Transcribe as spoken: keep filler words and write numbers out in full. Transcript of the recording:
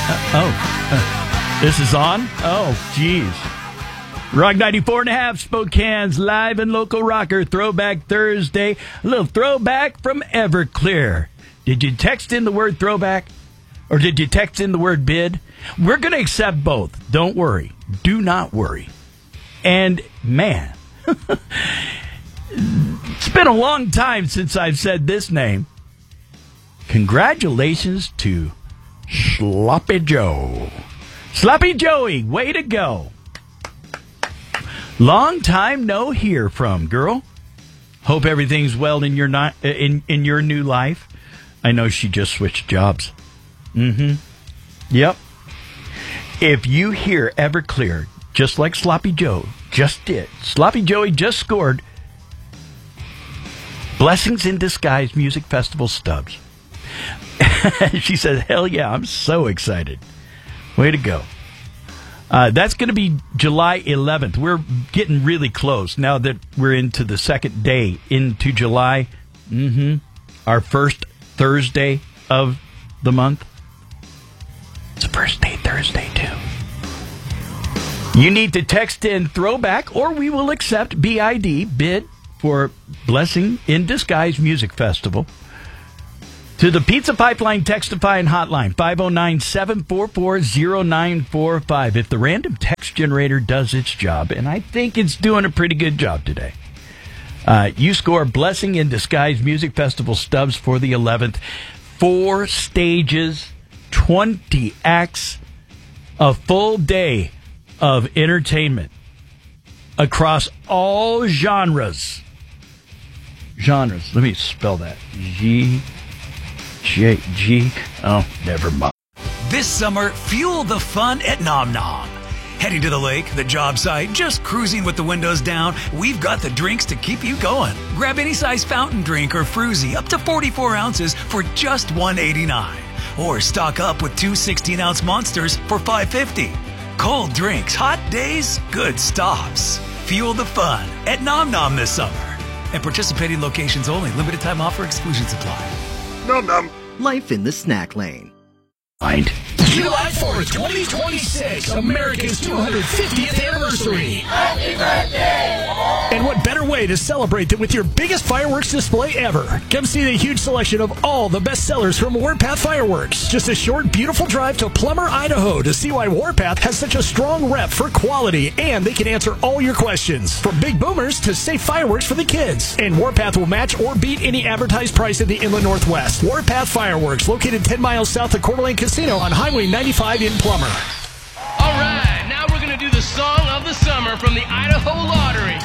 Oh, this is on? Oh, geez. Rock ninety-four and a half, Spokane's live and local rocker Throwback Thursday. A little throwback from Everclear. Did you text in the word throwback? Or did you text in the word bid? We're going to accept both. Don't worry. Do not worry. And, man, it's been a long time since I've said this name. Congratulations to Sloppy Joe. Sloppy Joey, way to go. Long time no hear from, girl. Hope everything's well in your ni- in in your new life. I know she just switched jobs. Mm-hmm. Yep. If you hear Everclear, just like Sloppy Joe just did, Sloppy Joey just scored Blessings in Disguise Music Festival stubs. She says, hell yeah, I'm so excited. Way to go. Uh, that's going to be July eleventh. We're getting really close now that we're into the second day into July. Mm-hmm. Our first Thursday of the month. It's a first day Thursday, too. You need to text in throwback or we will accept B I D, bid, for Blessing in Disguise Music Festival. To the Pizza Pipeline Textify and Hotline, five oh nine, seven four four, oh nine four five. If the random text generator does its job, and I think it's doing a pretty good job today, uh, you score Blessing in Disguise Music Festival stubs for the eleventh. Four stages, twenty acts, a full day of entertainment across all genres. Genres. Let me spell that. G... J G. Oh, never mind. This summer, fuel the fun at Nom Nom. Heading to the lake, the job site, just cruising with the windows down, we've got the drinks to keep you going. Grab any size fountain drink or fruzy up to forty-four ounces for just one eighty-nine. Or stock up with two sixteen-ounce monsters for five fifty. Cold drinks, hot days, good stops. Fuel the fun at Nom Nom this summer. And participating locations only. Limited time offer. Exclusions apply. Nom Nom. Life in the snack lane. Mind. July fourth, twenty twenty-six, America's two hundred fiftieth anniversary. Happy birthday! And what better way to celebrate than with your biggest fireworks display ever? Come see the huge selection of all the best sellers from Warpath Fireworks. Just a short, beautiful drive to Plummer, Idaho to see why Warpath has such a strong rep for quality, and they can answer all your questions. From big boomers to safe fireworks for the kids. And Warpath will match or beat any advertised price in the Inland Northwest. Warpath Fireworks, located ten miles south of Coeur d'Alene Casino on Highway ninety-five in Plummer. All right, now we're going to do the song of the summer from the Idaho Lottery.